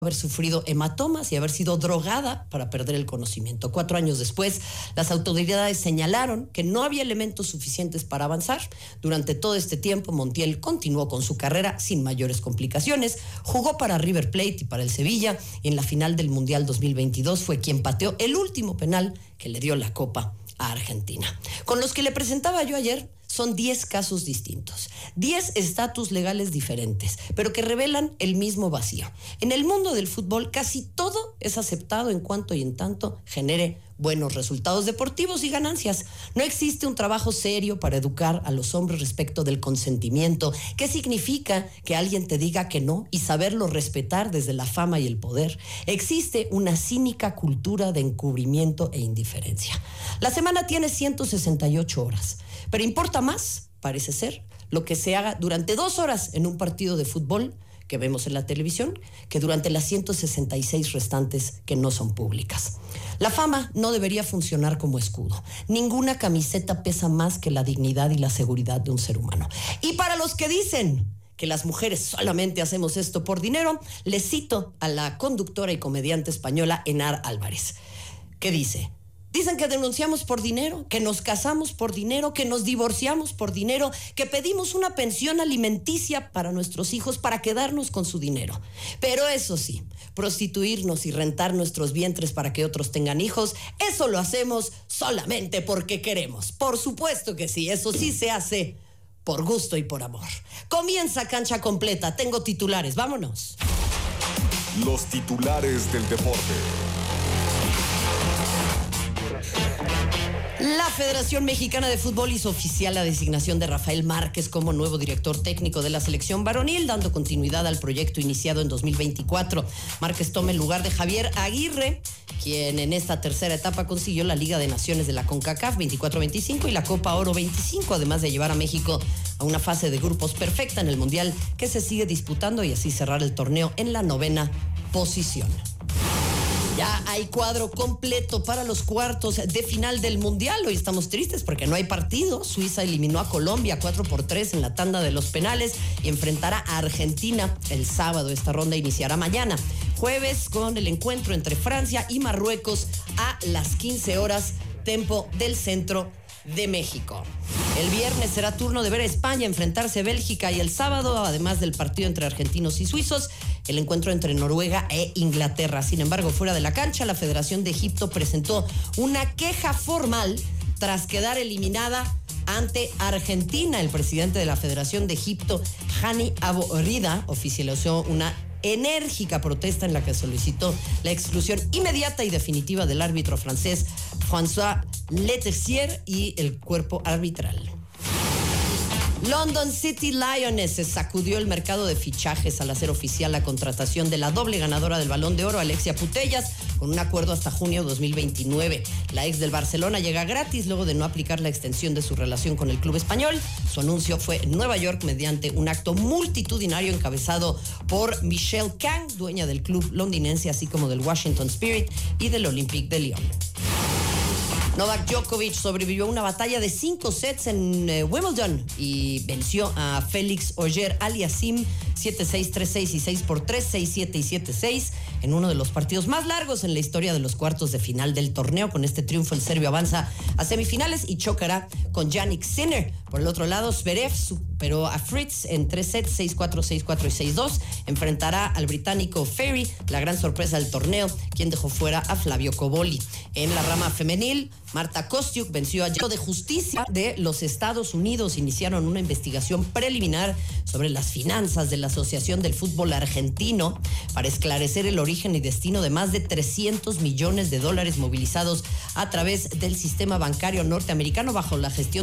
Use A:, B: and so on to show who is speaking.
A: haber sufrido hematomas y haber sido drogada para perder el conocimiento. 4 años después, las autoridades señalaron que no había elementos suficientes para avanzar. Durante todo este tiempo, Montiel continuó con su carrera sin mayores complicaciones. Jugó para River Plate y para el Sevilla, y en la final del Mundial 2022 fue quien pateó el último penal que le dio la Copa a Argentina. Con los que le presentaba yo ayer, son 10 casos distintos, 10 estatus legales diferentes, pero que revelan el mismo vacío. En el mundo del fútbol casi todo es aceptado en cuanto y en tanto genere buenos resultados deportivos y ganancias. No existe un trabajo serio para educar a los hombres respecto del consentimiento. ¿Qué significa que alguien te diga que no y saberlo respetar desde la fama y el poder? Existe una cínica cultura de encubrimiento e indiferencia. La semana tiene 168 horas, pero importa más, parece ser, lo que se haga durante 2 horas en un partido de fútbol que vemos en la televisión, que durante las 166 restantes que no son públicas. La fama no debería funcionar como escudo. Ninguna camiseta pesa más que la dignidad y la seguridad de un ser humano. Y para los que dicen que las mujeres solamente hacemos esto por dinero, les cito a la conductora y comediante española Enar Álvarez, que dice: dicen que denunciamos por dinero, que nos casamos por dinero, que nos divorciamos por dinero, que pedimos una pensión alimenticia para nuestros hijos para quedarnos con su dinero. Pero eso sí, prostituirnos y rentar nuestros vientres para que otros tengan hijos, eso lo hacemos solamente porque queremos. Por supuesto que sí, eso sí se hace por gusto y por amor. Comienza Cancha Completa, tengo titulares, vámonos.
B: Los titulares del deporte.
A: La Federación Mexicana de Fútbol hizo oficial la designación de Rafael Márquez como nuevo director técnico de la selección varonil, dando continuidad al proyecto iniciado en 2024. Márquez toma el lugar de Javier Aguirre, quien en esta tercera etapa consiguió la Liga de Naciones de la CONCACAF 24-25 y la Copa Oro 25, además de llevar a México a una fase de grupos perfecta en el Mundial que se sigue disputando y así cerrar el torneo en la 9ª posición. Ya hay cuadro completo para los cuartos de final del Mundial. Hoy estamos tristes porque no hay partido. Suiza eliminó a Colombia 4-3 en la tanda de los penales y enfrentará a Argentina el sábado. Esta ronda iniciará mañana, jueves, con el encuentro entre Francia y Marruecos a las 15 horas, tiempo del centro de México. El viernes será turno de ver a España enfrentarse a Bélgica y el sábado, además del partido entre argentinos y suizos, el encuentro entre Noruega e Inglaterra. Sin embargo, fuera de la cancha, la Federación de Egipto presentó una queja formal tras quedar eliminada ante Argentina. El presidente de la Federación de Egipto, Hani Abu Rida, oficializó una enérgica protesta en la que solicitó la exclusión inmediata y definitiva del árbitro francés François Leterrier y el cuerpo arbitral. London City Lionesses sacudió el mercado de fichajes al hacer oficial la contratación de la doble ganadora del Balón de Oro, Alexia Putellas, con un acuerdo hasta junio 2029. La ex del Barcelona llega gratis luego de no aplicar la extensión de su relación con el club español. Su anuncio fue en Nueva York mediante un acto multitudinario encabezado por Michelle Kang, dueña del club londinense, así como del Washington Spirit y del Olympique de Lyon. Novak Djokovic sobrevivió a una batalla de 5 sets en Wimbledon y venció a Félix Auger-Aliassime 7-6, 3-6 y 6-3, 6-7 y 7-6 en uno de los partidos más largos en la historia de los cuartos de final del torneo. Con este triunfo el serbio avanza a semifinales y chocará con Jannik Sinner. Por el otro lado, Zverev superó a Fritz en 3 sets, 6-4, 6-4 y 6-2. Enfrentará al británico Ferry, la gran sorpresa del torneo, quien dejó fuera a Flavio Cobolli. En la rama femenil, Marta Kostyuk venció a de Justicia de los Estados Unidos. Iniciaron una investigación preliminar sobre las finanzas de la Asociación del Fútbol Argentino para esclarecer el origen y destino de más de $300 millones movilizados a través del sistema bancario norteamericano bajo la gestión